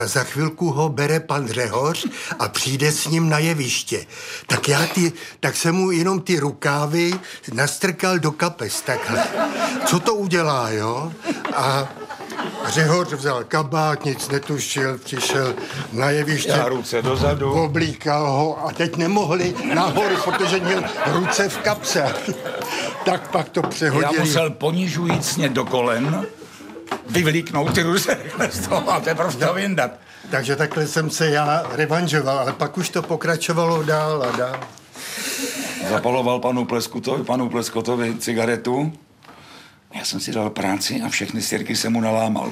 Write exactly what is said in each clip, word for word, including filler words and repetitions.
Za chvilku ho bere pan Řehoř a přijde s ním na jeviště. Tak já ty, tak jsem mu jenom ty rukávy nastrkal do kapes takhle. Co to udělá, jo? A Řehoř vzal kabát, nic netušil, přišel na jeviště. Já ruce dozadu. Oblíkal ho a teď nemohli nahoru, protože měl ruce v kapse. Tak pak to přehodili. Já musel ponižujícně do kolen vyvlíknout ty ruce z toho a teprve to vyndat. Takže takhle jsem se já revanžoval, ale pak už to pokračovalo dál a dál. Zapaloval panu Pleskotovi, panu Pleskotovi cigaretu. Já jsem si dal práci a všechny sirky jsem mu nalámal.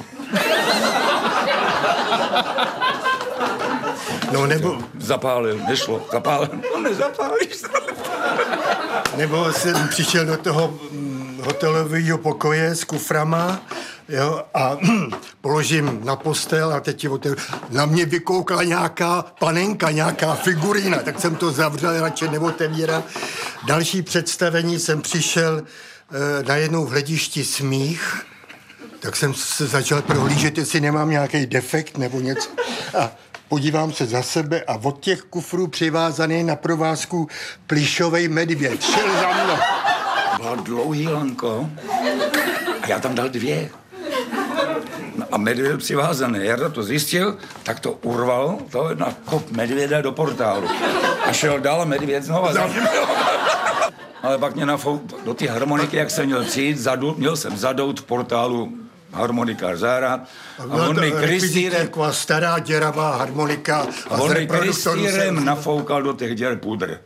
No nebo... Zapálil, nešlo, zapálil. No nezapálíš to. Nebo jsem přišel do toho hotelového pokoje s kuframa, jo, a položím na postel a teď otevřu. Na mě vykoukla nějaká panenka, nějaká figurína, tak jsem to zavřel, radši neotevíral. Další představení jsem přišel e, najednou v hledišti smích, tak jsem se začal prohlížet, jestli nemám nějaký defekt nebo něco. A podívám se za sebe a od těch kufrů přivázaný na provázku plyšovej medvěd. Šel za mnou. Byla dlouhý lanko a já tam dal dvě. No a medvěd přivázaný. Jarda to zjistil, tak to urval, to na kop medvěda do portálu. A šel dál a medvěd znova za ním. Ale pak mě nafouk do té harmoniky, jak jsem měl přijít, zadul, měl jsem zadout v portálu harmonikář zahrát. A on mi krystýrem... Taková stará děravá harmonika. A on mi krystýrem nafoukal do těch děr pudr.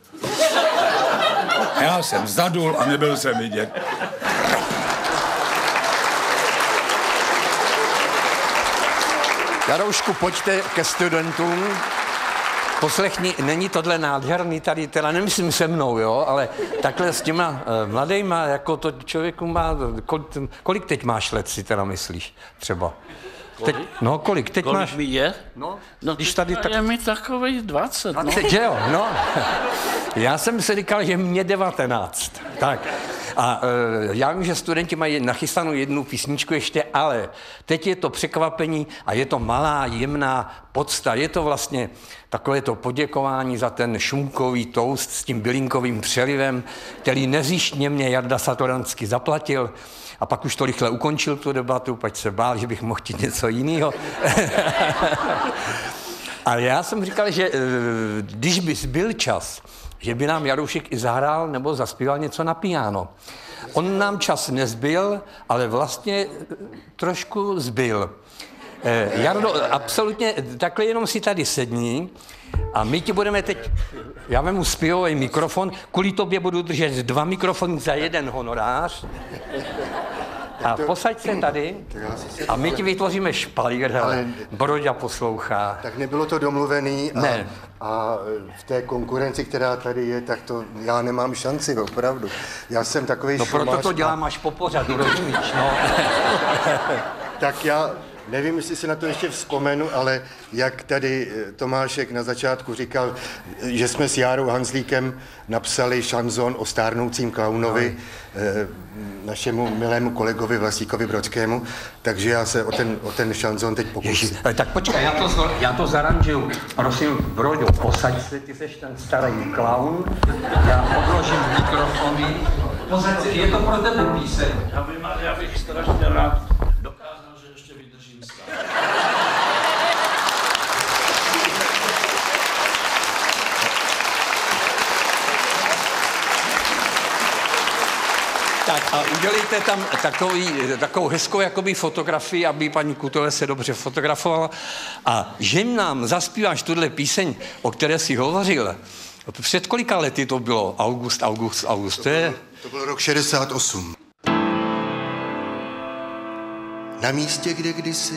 Já jsem zadul a nebyl jsem vidět. Jaroušku, pojďte ke studentům. Poslechni, není tohle nádherný tady, teda nemyslím se mnou, jo, ale takhle s těma uh, mladejma, jako to člověku má, kolik, kolik teď máš let, si teda myslíš, třeba? Teď, no, kolik teď kolik máš? mi je? No, no když tady tak... je mi takových dvacet, dvacet, no. že jo, no. Já jsem si říkal, že mě devatenáct, tak. A e, já vím, že studenti mají nachystanou jednu písničku ještě, ale teď je to překvapení a je to malá, jemná podsta. Je to vlastně takové to poděkování za ten šunkový toast s tím bylinkovým přelivem, který nezištně mě Jarda Satoranský zaplatil. A pak už to rychle ukončil tu debatu, pač se bál, že bych mohl chtít něco jiného. Ale já jsem říkal, že e, když bys byl čas, že by nám Jaroušek i zahrál nebo zaspíval něco na piano. On nám čas nezbyl, ale vlastně trošku zbyl. Eh, Jardo, absolutně, takhle jenom si tady sedni a my ti budeme teď, já vemu zpěvový mikrofon, kvůli tobě budu držet dva mikrofony za jeden honorář. A posaď se tady a my ti vytvoříme špalír, hele, Broďa poslouchá. Tak nebylo to domluvený a, ne. a v té konkurenci, která tady je, tak to já nemám šanci, opravdu. Já jsem takový No šumář. proto to dělám až po pořadu, rozumíš, no. Tak já nevím, jestli si na to ještě vzpomenu, ale jak tady Tomášek na začátku říkal, že jsme s Járou Hanzlíkem napsali šanzon o stárnoucím klaunovi, eh, našemu milému kolegovi Vlastíkovi Brodskému, takže já se o ten, o ten šanzon teď pokusím. Tak počkej, já to, já to zaranžuju. Prosím, Broďo, posaď se, ty seš ten starý klaun, já odložím mikrofony. Posaď se, je to pro tebe píseň. Já vím, ale já bych strašně rád dokázal, že ještě vydržím stát. Tak a udělejte tam takový, takovou hezkou jakoby fotografii, aby paní Kutové se dobře fotografovala. A že nám zaspíváš tuhle píseň, o které jsi hovořil, před kolika lety to bylo? August, august, august. To, je... to byl rok šedesát osm. Na místě, kde kdysi